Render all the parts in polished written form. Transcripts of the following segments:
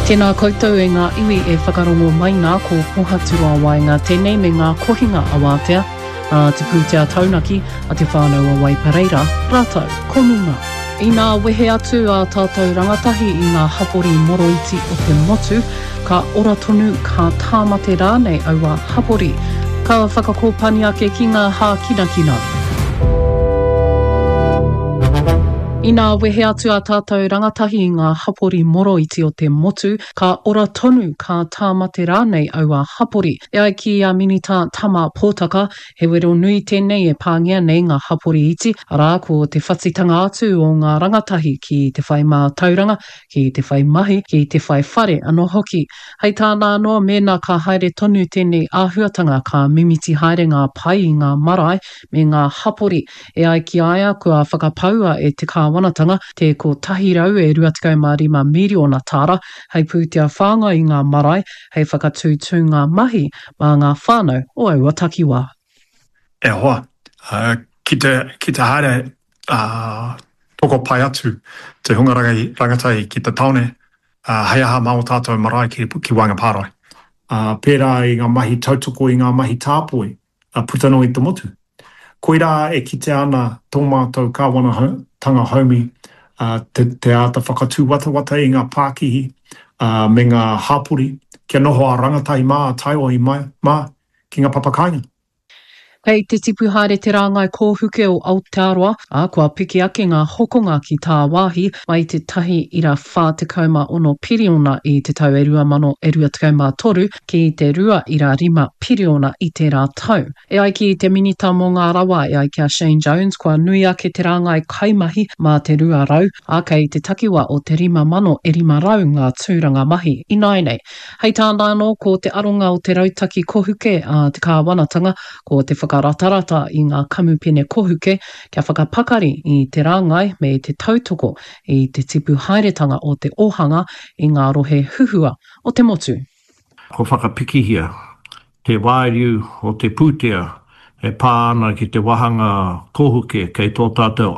Tēnā koutou e ngā iwi e whakarongo mai ngā ko pohatura wai ngā tēnei me ngā kohinga awatea, te pūtea taunaki a te whānau a Waipareira, rātou, konunga. I ngā wehe atu a tātou rangatahi i ngā hapori moroiti o te motu, ka ora tonu ka tāmate rānei aua hapori, ka whakakōpani ake ki ngā hā kinakina. I ngā wehe atu a tātou rangatahi i ngā hapori moroiti o te motu, ka ora tonu ka tāmate rānei aua hapori. E ai ki a minita tama pōtaka, he wero nui tēnei e pāngia nei ngā hapori iti, arā ko te whatitanga atu o ngā rangatahi ki te whai mā tauranga, ki te whai mahi, ki te whai whare anō hoki. Hei tāna noa mēnā ka haere tonu tēnei āhuatanga ka mimiti haere ngā pai i ngā marae me ngā hapori. E ai ki aia kua whakapaua e te kāwanatanga te ko tahi rau e 25 miriona tāra, hei pūtea whāngai i ngā marae, hei whakatūtū ngā mahi mā ngā whānau o aua takiwā. E hoa, ki te haere toko pai atu te hungarangatai ki te taone, hei aha mao tātou marae ki wanga pārai. Pērā i ngā mahi tautoko i ngā mahi tāpoi, putano i te motu. Koirā e kite ana tō mātou kāwanatanga haumi, te ata whakatū wata i ngā Pākihi, me ngā hapori, kia noho a rangatahi mā, taiwa i mā, ki ngā papakainga. Kei te tipu haere te rāngai kōhuke o Aotearoa, kua piki ake ngā hokonga ki tā wāhi mai te tahi ira 46 piriona i te tau 2023 ki te 2.5 piriona i te rā tau. E ai ki te minita mō ngā rawa e ai ki a Shane Jones, kua nui ake te rāngai kaimahi mā te 2 rau, kei te takiwa o te 5,000 rau ngā tūranga mahi. I nei, hei tāna anō ko te aronga o te rautaki kohuke te kāwanatanga, ko te whakaratarata i ngā kamupene kohuke, kia whakapakari i te rāngai me te tautoko i te tipu haeretanga o te ohanga i ngā rohe huhua o te motu. Ko whakapikihia, te wāriu o te pūtea e pāna ki te wahanga kohuke kei tō tātou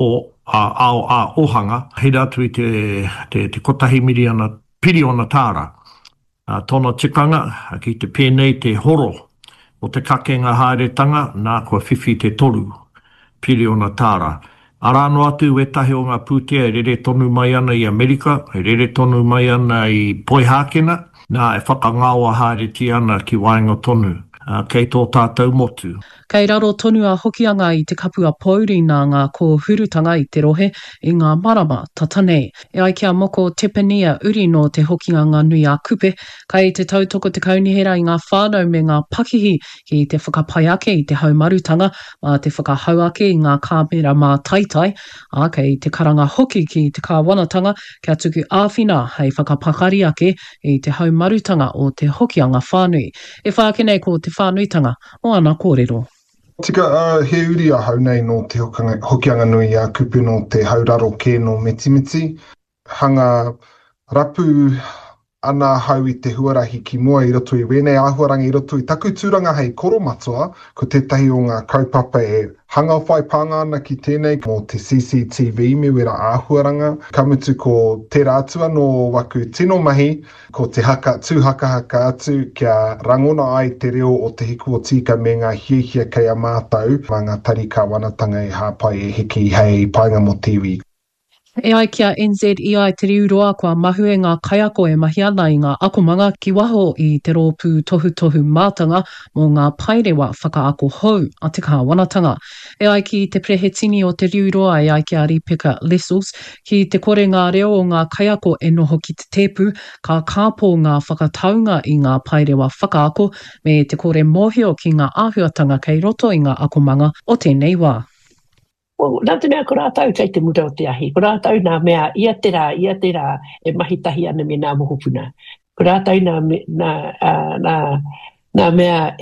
ao a ohanga, hei ratu i te kotahi piriona tāra. Tōna tikanga ki te pēnei te horo o te kakenga haeretanga, nā kua whiwhi te 3 piriona tāra. Arāno atu e tahi o ngā pūtea e rere tonu mai ana i Amerika, e rere tonu mai ana i Poihākena, nā e whakangaua haereti ana ki Wainga tonu, kei tō tātou motu. Kei raro tonu a hokianga i te kapua pauri nā ngā kōhurutanga i te rohe i ngā marama tatanei. E ai kia moko tepenia uri no te hokianga nui a kupe, kei te tautoko te kaunihera i ngā whānau me ngā pakihi ki te whakapai ake i te haumarutanga, te whakahau ake i ngā kāmera mā taitai, kei te karanga hoki ki te kāwanatanga, kia tuku āwhina hei whakapakari ake i te haumarutanga o te hokianga whānui. E whākenei ko te whānuitanga o ana kōrero. Tika he uri a hau nei no te hokianga nui a kupu no te hauraro ke no metimiti. Hanga rapu ana hau i te huarahi ki mua i roto i wēnei āhuaranga i roto i taku tūranga hei koromatua, ko tētahi o ngā kaupapa e hanga whai pānga ana ki tēnei mo te CCTV me wera āhuaranga. Ka mutu ko tērā atua no waku tino mahi, ko te tūhaka atu kia rangona ai te reo o te hiku o tika me ngā hiehia kei a mātau, mā ngā tari kāwanatanga e hāpai e hiki hei painga mo tiwi. E ai kia NZEI te riuroa kua mahue ngā kaiako e mahi ana i ngā akomanga ki waho i te rōpū tohu mātanga mō ngā pairewa whakaako hou a te kāwanatanga. E ai ki te prehetini o te riuroa e ai ki a Ripeka Lessels, ki te kore ngā reo o ngā kaiako e noho ki te tepu, ka kāpō ngā whakataunga i ngā pairewa whakaako me te kore mōhio ki ngā āhuatanga kei roto i ngā akomanga o tēnei wā. Nā te mea ko rātau kei te muta o te ahi. Ko rātau nā mea ia te rā e mahitahi ana me nā mohupuna. Ko rātau nā mea